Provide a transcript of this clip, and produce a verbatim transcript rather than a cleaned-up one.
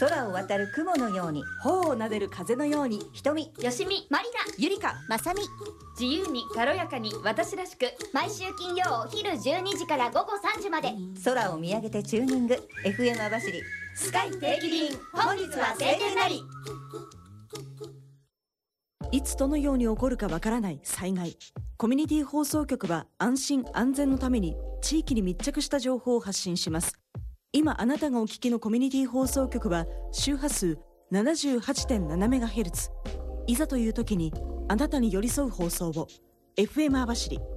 空を渡る雲のように、 頬を撫でる風のように、 瞳、 よしみ、まりな、 ゆりか、 まさみ。 自由に軽やかに私らしく、 毎週金曜お昼じゅうにじから午後さんじまで。 空を見上げてチューニング エフエム 網走スカイ定期便、本日は晴天なり。 いつどのように起こるかわからない災害。コミュニティ放送局は安心安全のために地域に密着した情報を発信します。今あなたがお聞きのコミュニティ放送局は周波数 ななじゅうはちてんななメガヘルツ。いざという時にあなたに寄り添う放送を エフエム 網走。